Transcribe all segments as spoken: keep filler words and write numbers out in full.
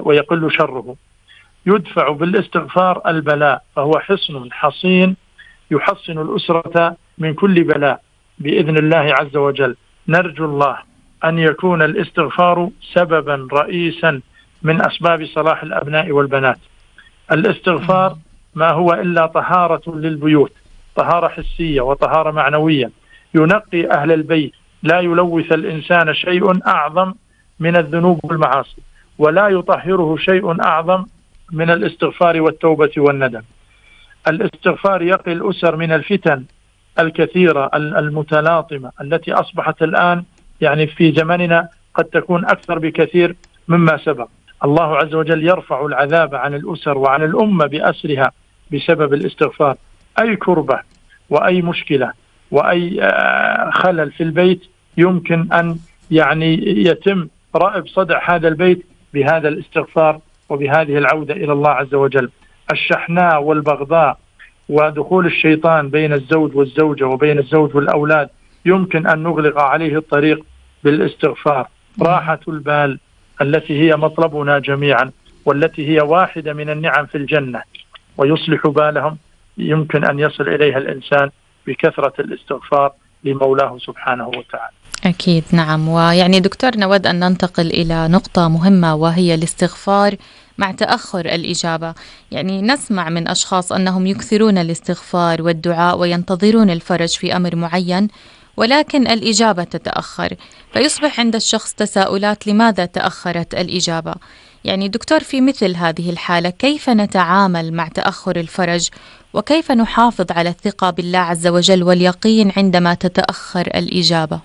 ويقل شره. يدفع بالاستغفار البلاء، فهو حصن حصين يحصن الأسرة من كل بلاء بإذن الله عز وجل. نرجو الله أن يكون الاستغفار سببا رئيسا من أسباب صلاح الأبناء والبنات. الاستغفار ما هو إلا طهارة للبيوت، طهارة حسية وطهارة معنوية، ينقي أهل البيت، لا يلوث الإنسان شيء أعظم من الذنوب والمعاصي، ولا يطهره شيء أعظم من الاستغفار والتوبة والندم. الاستغفار يقي الأسر من الفتن الكثيرة المتلاطمة التي أصبحت الآن يعني في زمننا قد تكون أكثر بكثير مما سبق. الله عز وجل يرفع العذاب عن الأسر وعن الأمة بأسرها بسبب الاستغفار. أي كربة وأي مشكلة وأي خلل في البيت يمكن أن يعني يتم رأب صدع هذا البيت بهذا الاستغفار وبهذه العودة إلى الله عز وجل. الشحناء والبغضاء ودخول الشيطان بين الزوج والزوجة وبين الزوج والأولاد يمكن أن نغلق عليه الطريق بالاستغفار. راحة البال التي هي مطلبنا جميعا والتي هي واحدة من النعم في الجنة ويصلح بالهم يمكن أن يصل إليها الإنسان بكثرة الاستغفار لمولاه سبحانه وتعالى. أكيد نعم. ويعني دكتور نود أن ننتقل إلى نقطة مهمة وهي الاستغفار مع تأخر الإجابة. يعني نسمع من أشخاص أنهم يكثرون الاستغفار والدعاء وينتظرون الفرج في أمر معين، ولكن الإجابة تتأخر، فيصبح عند الشخص تساؤلات لماذا تأخرت الإجابة. يعني دكتور، في مثل هذه الحالة كيف نتعامل مع تأخر الفرج، وكيف نحافظ على الثقة بالله عز وجل واليقين عندما تتأخر الإجابة؟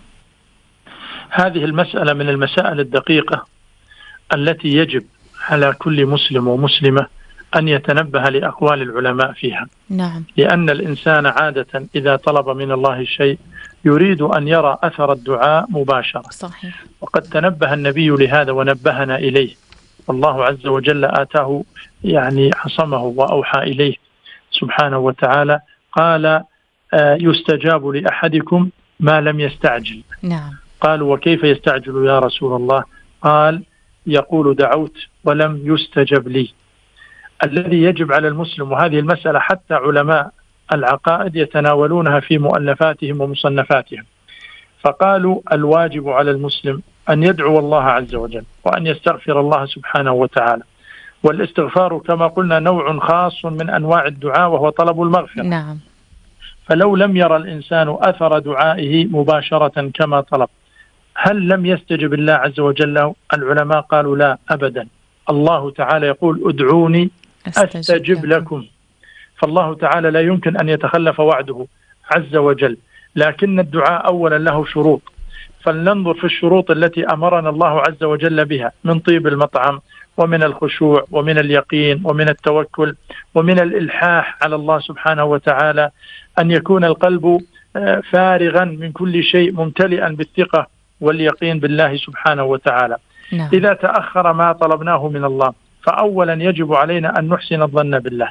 هذه المسألة من المسائل الدقيقة التي يجب على كل مسلم ومسلمة أن يتنبه لأقوال العلماء فيها. نعم. لأن الإنسان عادة إذا طلب من الله شيء يريد أن يرى أثر الدعاء مباشرة. صحيح. وقد تنبه النبي لهذا ونبهنا إليه، والله عز وجل آتاه يعني عصمه وأوحى إليه سبحانه وتعالى، قال آه يستجاب لأحدكم ما لم يستعجل. نعم. قالوا وكيف يستعجل يا رسول الله؟ قال يقول دعوت ولم يستجب لي. الذي يجب على المسلم، وهذه المسألة حتى علماء العقائد يتناولونها في مؤلفاتهم ومصنفاتهم، فقالوا الواجب على المسلم أن يدعو الله عز وجل وأن يستغفر الله سبحانه وتعالى. والاستغفار كما قلنا نوع خاص من أنواع الدعاء وهو طلب المغفرة. نعم. فلو لم يرى الإنسان أثر دعائه مباشرة كما طلب، هل لم يستجب الله عز وجل؟ العلماء قالوا لا أبدا. الله تعالى يقول ادعوني أستجب لكم. فالله تعالى لا يمكن أن يتخلف وعده عز وجل، لكن الدعاء أولا له شروط، فلننظر في الشروط التي أمرنا الله عز وجل بها من طيب المطعم ومن الخشوع ومن اليقين ومن التوكل ومن الإلحاح على الله سبحانه وتعالى، أن يكون القلب فارغا من كل شيء ممتلئا بالثقة واليقين بالله سبحانه وتعالى. نعم. إذا تأخر ما طلبناه من الله فأولا يجب علينا أن نحسن الظن بالله،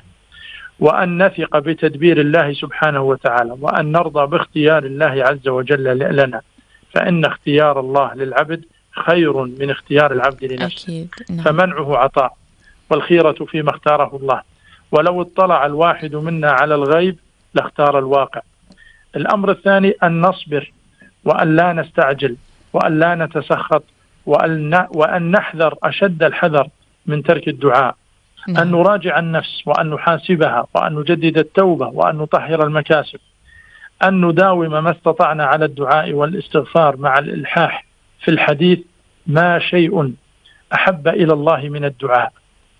وأن نثق بتدبير الله سبحانه وتعالى، وأن نرضى باختيار الله عز وجل لنا، فإن اختيار الله للعبد خير من اختيار العبد لنفسه. نعم. فمنعه عطاء والخيرة فيما اختاره الله، ولو اطلع الواحد منا على الغيب لاختار الواقع. الأمر الثاني أن نصبر وأن لا نستعجل وأن لا نتسخط وأن, وأن نحذر أشد الحذر من ترك الدعاء. نعم. أن نراجع النفس وأن نحاسبها وأن نجدد التوبة وأن نطهر المكاسب، أن نداوم ما استطعنا على الدعاء والاستغفار مع الإلحاح في الحديث. ما شيء أحب إلى الله من الدعاء.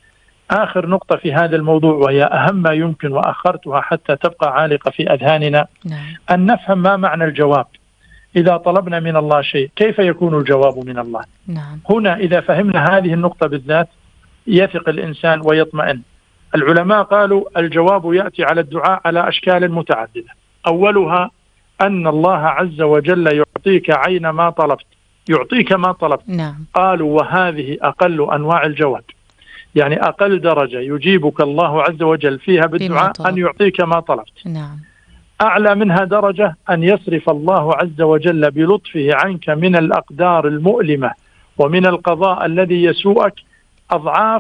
آخر نقطة في هذا الموضوع وهي أهم ما يمكن وأخرتها حتى تبقى عالقة في أذهاننا، نعم. أن نفهم ما معنى الجواب. إذا طلبنا من الله شيء كيف يكون الجواب من الله؟ نعم. هنا إذا فهمنا هذه النقطة بالذات يثق الإنسان ويطمئن. العلماء قالوا الجواب يأتي على الدعاء على أشكال متعددة. أولها أن الله عز وجل يعطيك عين ما طلبت، يعطيك ما طلبت. نعم. قالوا وهذه أقل أنواع الجواب، يعني أقل درجة يجيبك الله عز وجل فيها بالدعاء أن يعطيك ما طلبت. نعم. أعلى منها درجة أن يصرف الله عز وجل بلطفه عنك من الأقدار المؤلمة ومن القضاء الذي يسوءك أضعاف